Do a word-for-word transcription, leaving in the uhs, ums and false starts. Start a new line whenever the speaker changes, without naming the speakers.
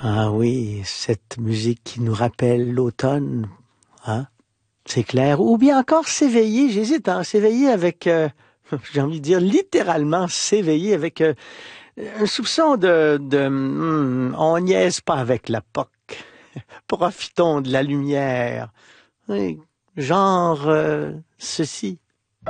Ah oui, cette musique qui nous rappelle l'automne, hein, c'est clair. Ou bien encore s'éveiller, j'hésite, hein, s'éveiller avec, euh, j'ai envie de dire littéralement s'éveiller avec euh, un soupçon de, de hmm, on niaise pas avec la P O C. Profitons de la lumière. Oui, genre euh, ceci.